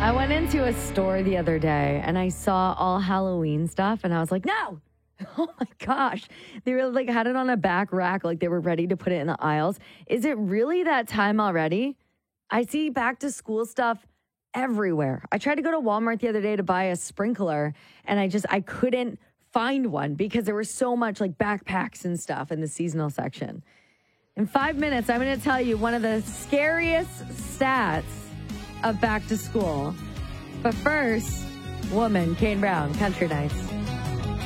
I went into a store the other day and I saw all Halloween stuff and I was like, no. Oh my gosh. They were like had it on a back rack, like they were ready to put it in the aisles. Is it really that time already? I see back to school stuff everywhere. I tried to go to Walmart the other day to buy a sprinkler and I couldn't find one because there was so much like backpacks and stuff in the seasonal section. In 5 minutes, I'm going to tell you one of the scariest stats of back to school. But first, Woman, Kane Brown, Country Nights.